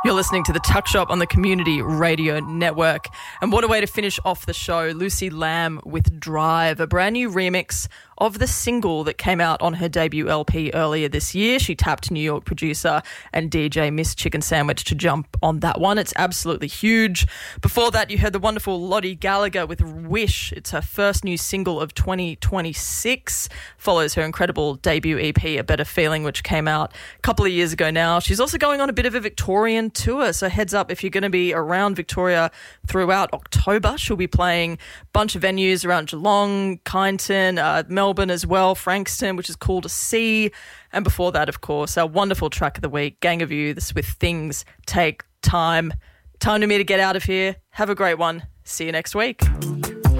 You're listening to The Tuck Shop on the Community Radio Network. And what a way to finish off the show. Lucy Lamb with Drive, a brand new remix of the single that came out on her debut LP earlier this year. She tapped New York producer and DJ Miss Chicken Sandwich to jump on that one. It's absolutely huge. Before that, you heard the wonderful Lottie Gallagher with Wish. It's her first new single of 2026. Follows her incredible debut EP, A Better Feeling, which came out a couple of years ago now. She's also going on a bit of a Victorian tour, so heads up if you're going to be around Victoria throughout October. She'll be playing a bunch of venues around Geelong, Kyneton, Melbourne as well, Frankston, which is cool to see. And before that, of course, our wonderful track of the week, Gang of Youths with Things Take Time. Time for me to get out of here. Have a great one. See you next week.